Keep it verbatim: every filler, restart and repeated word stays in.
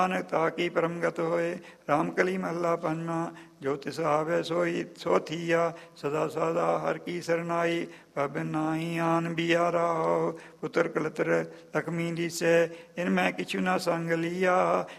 ਨਾਨਕ ਤਾ ਕੀ ਪਰਮਗਤ ਹੋਏ। ਰਾਮ ਕਲੀ ਮਹੱਲਾ ਪੰਜਵਾਂ। ਜੋ ਤਿਸ ਆਵੈ ਸੋਈ ਸੋ ਥੀਆ, ਸਦਾ ਸਦਾ ਹਰ ਕੀ ਸਰਨਾਈ। ਪਵਿ ਨਾਹੀ ਆਨ ਬੀਆ ਰਾਹੁ, ਪੁੱਤਰ ਕਲਤਰ ਲਖਮੀ ਦੀਸੈ। ਇਨ ਮੈਂ ਕਿਛੁ ਨਾ ਸੰਗ ਲੀਆ,